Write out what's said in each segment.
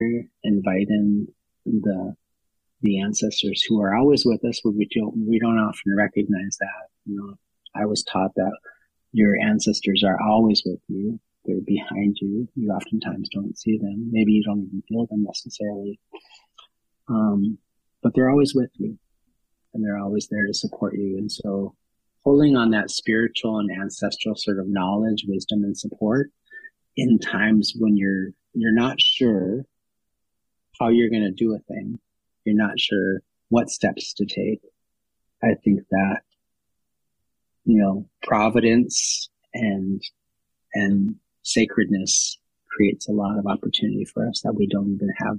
invite in the ancestors who are always with us, but we don't often recognize that. I was taught that your ancestors are always with you. They're behind you. You oftentimes don't see them. Maybe you don't even feel them necessarily. But they're always with you, and they're always there to support you. And so holding on that spiritual and ancestral sort of knowledge, wisdom, and support in times when you're not sure how you're going to do a thing, you're not sure what steps to take. I think that, providence and sacredness creates a lot of opportunity for us that we don't even have.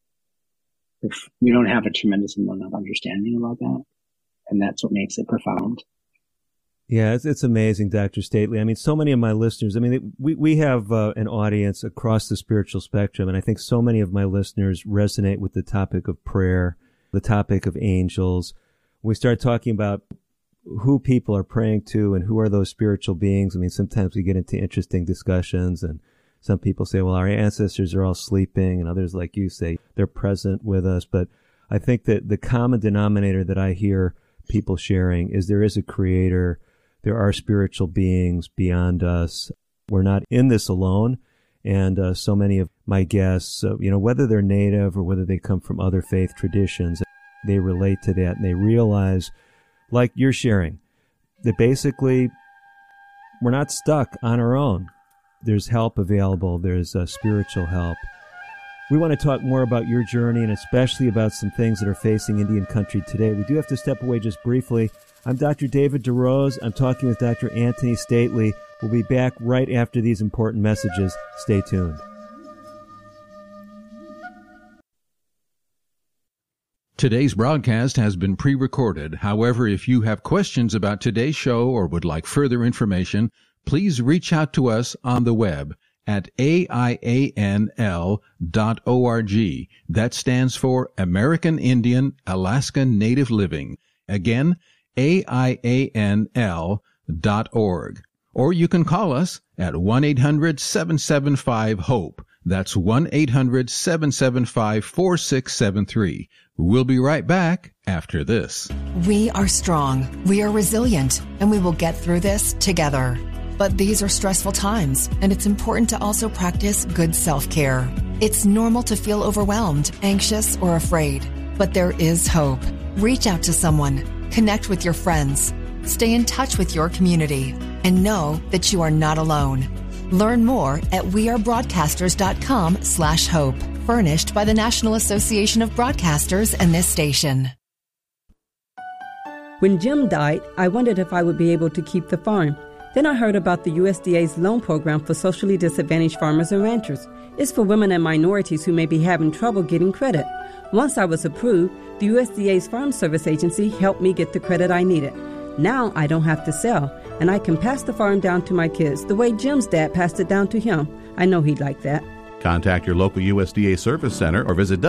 We don't have a tremendous amount of understanding about that. And that's what makes it profound. Yeah, it's amazing, Dr. Stately. I mean, so many of my listeners, we have an audience across the spiritual spectrum, and I think so many of my listeners resonate with the topic of prayer, the topic of angels. We start talking about who people are praying to and who are those spiritual beings. I mean, sometimes we get into interesting discussions, and some people say, well, our ancestors are all sleeping, and others, like you say, they're present with us. But I think that the common denominator that I hear people sharing is there is a creator. There are spiritual beings beyond us. We're not in this alone. And so many of my guests, whether they're native or whether they come from other faith traditions, they relate to that and they realize, like you're sharing, that basically we're not stuck on our own. There's help available. There's spiritual help. We want to talk more about your journey and especially about some things that are facing Indian country today. We do have to step away just briefly. I'm Dr. David DeRose. I'm talking with Dr. Anthony Stately. We'll be back right after these important messages. Stay tuned. Today's broadcast has been pre-recorded. However, if you have questions about today's show or would like further information, please reach out to us on the web at AIANL.org. That stands for American Indian Alaska Native Living. Again, AIANL.org. Or you can call us at 1-800-775-HOPE. That's 1-800-775-4673. We'll be right back after this. We are strong, we are resilient, and we will get through this together. But these are stressful times, and it's important to also practice good self-care. It's normal to feel overwhelmed, anxious, or afraid, but there is hope. Reach out to someone, connect with your friends, stay in touch with your community, and know that you are not alone. Learn more at wearebroadcasters.com/hope, furnished by the National Association of Broadcasters and this station. When Jim died, I wondered if I would be able to keep the farm. Then I heard about the USDA's loan program for socially disadvantaged farmers and ranchers. It's for women and minorities who may be having trouble getting credit. Once I was approved, the USDA's Farm Service Agency helped me get the credit I needed. Now I don't have to sell, and I can pass the farm down to my kids the way Jim's dad passed it down to him. I know he'd like that. Contact your local USDA Service Center or visit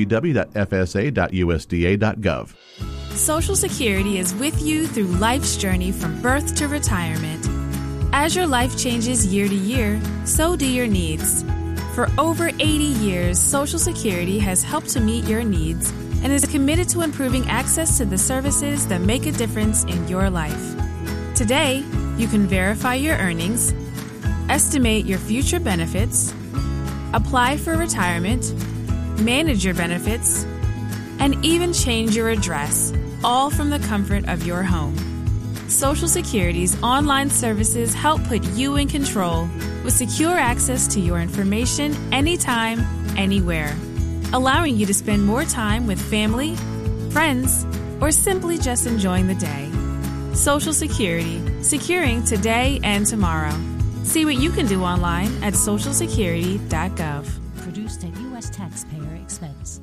www.fsa.usda.gov. Social Security is with you through life's journey from birth to retirement. As your life changes year to year, so do your needs. For over 80 years, Social Security has helped to meet your needs and is committed to improving access to the services that make a difference in your life. Today, you can verify your earnings, estimate your future benefits, apply for retirement, manage your benefits, and even change your address, all from the comfort of your home. Social Security's online services help put you in control with secure access to your information anytime, anywhere, allowing you to spend more time with family, friends, or simply just enjoying the day. Social Security, securing today and tomorrow. See what you can do online at socialsecurity.gov. Produced at U.S. taxpayer expense.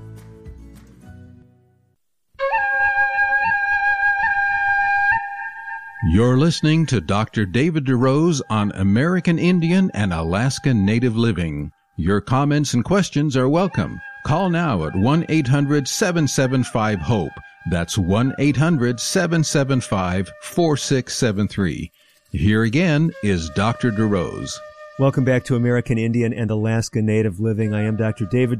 You're listening to Dr. David DeRose on American Indian and Alaska Native Living. Your comments and questions are welcome. Call now at 1-800-775-HOPE. That's 1-800-775-4673. Here again is Dr. DeRose. Welcome back to American Indian and Alaska Native Living. I am Dr. David